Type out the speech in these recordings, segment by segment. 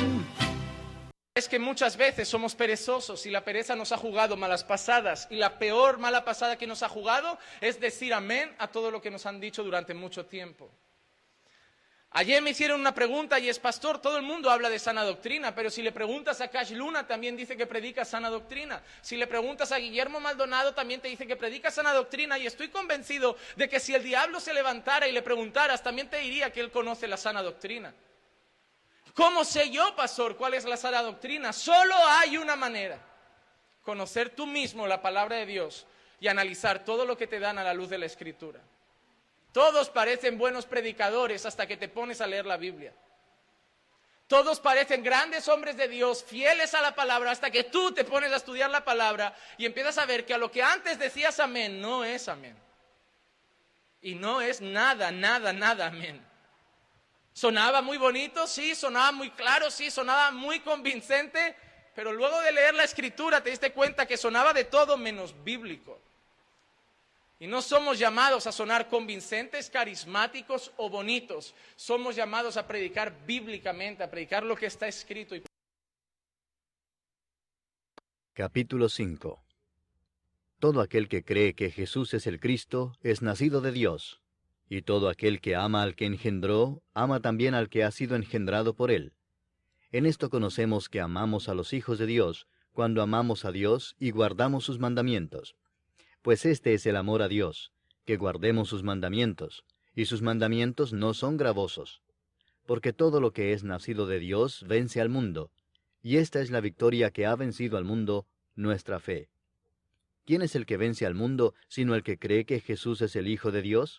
Es que muchas veces somos perezosos y la pereza nos ha jugado malas pasadas, y la peor mala pasada que nos ha jugado es decir amén a todo lo que nos han dicho durante mucho tiempo. Ayer me hicieron una pregunta y es: pastor, todo el mundo habla de sana doctrina, pero si le preguntas a Cash Luna también dice que predica sana doctrina. Si le preguntas a Guillermo Maldonado también te dice que predica sana doctrina, y estoy convencido de que si el diablo se levantara y le preguntaras también te diría que él conoce la sana doctrina. ¿Cómo sé yo, pastor, cuál es la sana doctrina? Solo hay una manera: conocer tú mismo la palabra de Dios y analizar todo lo que te dan a la luz de la Escritura. Todos parecen buenos predicadores hasta que te pones a leer la Biblia. Todos parecen grandes hombres de Dios, fieles a la palabra, hasta que tú te pones a estudiar la palabra y empiezas a ver que a lo que antes decías amén, no es amén. Y no es nada, nada, nada amén. Sonaba muy bonito, sí, sonaba muy claro, sí, sonaba muy convincente, pero luego de leer la Escritura te diste cuenta que sonaba de todo menos bíblico. Y no somos llamados a sonar convincentes, carismáticos o bonitos. Somos llamados a predicar bíblicamente, a predicar lo que está escrito. Capítulo 5. Todo aquel que cree que Jesús es el Cristo es nacido de Dios, y todo aquel que ama al que engendró, ama también al que ha sido engendrado por él. En esto conocemos que amamos a los hijos de Dios, cuando amamos a Dios y guardamos sus mandamientos. Pues este es el amor a Dios, que guardemos sus mandamientos, y sus mandamientos no son gravosos. Porque todo lo que es nacido de Dios vence al mundo, y esta es la victoria que ha vencido al mundo, nuestra fe. ¿Quién es el que vence al mundo, sino el que cree que Jesús es el Hijo de Dios?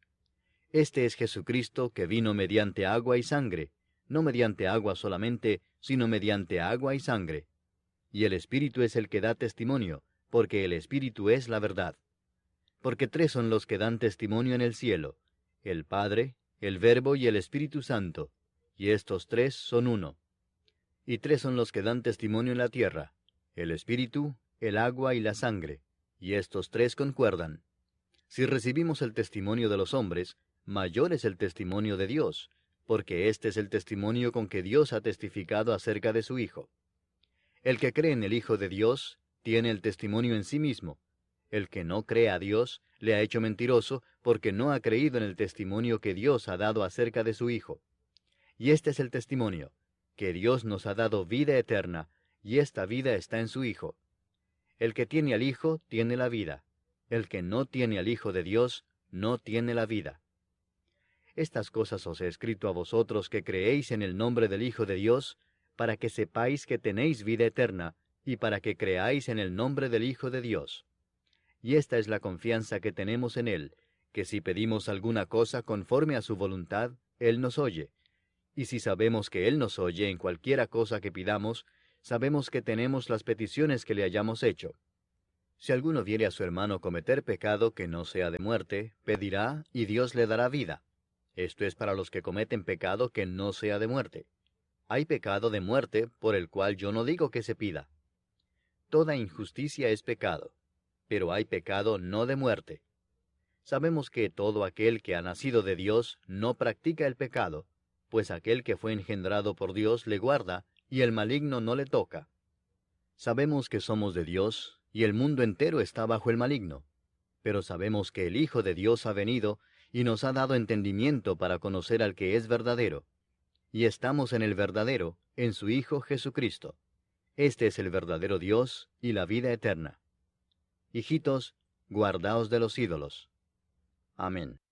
Este es Jesucristo, que vino mediante agua y sangre, no mediante agua solamente, sino mediante agua y sangre. Y el Espíritu es el que da testimonio, porque el Espíritu es la verdad. Porque 3 son los que dan testimonio en el cielo: el Padre, el Verbo y el Espíritu Santo, y estos 3 son uno. Y 3 son los que dan testimonio en la tierra: el Espíritu, el agua y la sangre, y estos 3 concuerdan. Si recibimos el testimonio de los hombres, mayor es el testimonio de Dios, porque este es el testimonio con que Dios ha testificado acerca de su Hijo. El que cree en el Hijo de Dios tiene el testimonio en sí mismo. El que no cree a Dios le ha hecho mentiroso, porque no ha creído en el testimonio que Dios ha dado acerca de su Hijo. Y este es el testimonio, que Dios nos ha dado vida eterna, y esta vida está en su Hijo. El que tiene al Hijo tiene la vida. El que no tiene al Hijo de Dios no tiene la vida. Estas cosas os he escrito a vosotros que creéis en el nombre del Hijo de Dios, para que sepáis que tenéis vida eterna, y para que creáis en el nombre del Hijo de Dios. Y esta es la confianza que tenemos en Él, que si pedimos alguna cosa conforme a su voluntad, Él nos oye. Y si sabemos que Él nos oye en cualquiera cosa que pidamos, sabemos que tenemos las peticiones que le hayamos hecho. Si alguno viere a su hermano cometer pecado que no sea de muerte, pedirá, y Dios le dará vida. Esto es para los que cometen pecado que no sea de muerte. Hay pecado de muerte, por el cual yo no digo que se pida. Toda injusticia es pecado, pero hay pecado no de muerte. Sabemos que todo aquel que ha nacido de Dios no practica el pecado, pues aquel que fue engendrado por Dios le guarda, y el maligno no le toca. Sabemos que somos de Dios, y el mundo entero está bajo el maligno. Pero sabemos que el Hijo de Dios ha venido, y nos ha dado entendimiento para conocer al que es verdadero. Y estamos en el verdadero, en su Hijo Jesucristo. Este es el verdadero Dios y la vida eterna. Hijitos, guardaos de los ídolos. Amén.